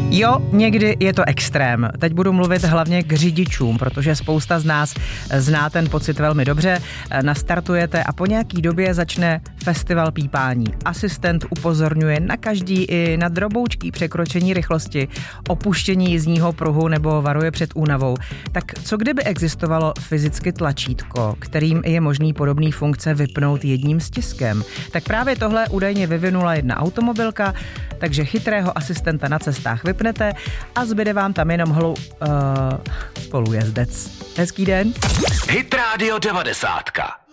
Jo, někdy je to extrém. Teď budu mluvit hlavně k řidičům, protože spousta z nás zná ten pocit velmi dobře. Nastartujete a po nějaký době začne festival pípání. Asistent upozorňuje na každý i na droboučký překročení rychlosti, opuštění jízdního pruhu nebo varuje před únavou. Tak co kdyby existovalo fyzicky tlačítko, kterým je možný podobný funkce vypnout jedním stiskem? Tak právě tohle údajně vyvinula jedna automobilka, takže chytrého asistenta na cestách vypnete a zbyde vám tam jenom spolujezdec. Hezký den. Hit Radio 90.